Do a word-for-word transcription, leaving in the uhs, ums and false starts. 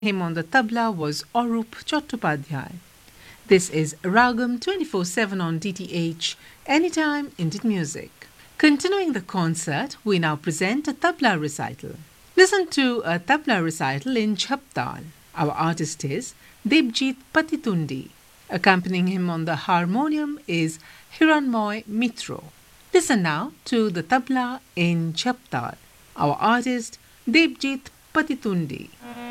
him on the tabla was Arup Chattopadhyay. This is Ragam twenty-four seven on D T H, anytime Indian music. Continuing the concert, we now present a tabla recital. Listen to a tabla recital in Chhaptal. Our artist is Debjit Patitundi. Accompanying him on the harmonium is Hiranmoy Mitro. Listen now to the tabla in Chhaptal. Our artist Debjit Patitundi.